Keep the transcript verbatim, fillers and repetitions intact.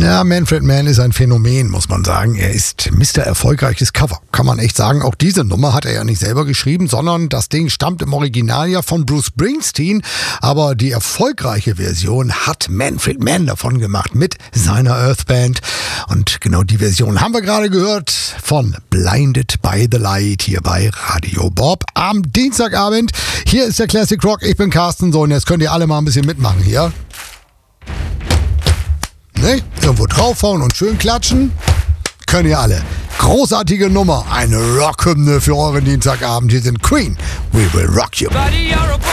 Ja, Manfred Mann ist ein Phänomen, muss man sagen. Er ist Mister Erfolgreiches Cover, kann man echt sagen. Auch diese Nummer hat er ja nicht selber geschrieben, sondern das Ding stammt im Original ja von Bruce Springsteen. Aber die erfolgreiche Version hat Manfred Mann davon gemacht mit seiner Earth Band. Und genau die Version haben wir gerade gehört von Blinded by the Light hier bei Radio Bob am Dienstagabend. Hier ist der Classic Rock. Ich bin Carsten, so, und jetzt könnt ihr alle mal ein bisschen mitmachen hier. Ne? Irgendwo draufhauen und schön klatschen. Können ihr alle. Großartige Nummer. Eine Rockhymne für euren Dienstagabend. Hier sind Queen. We will rock you.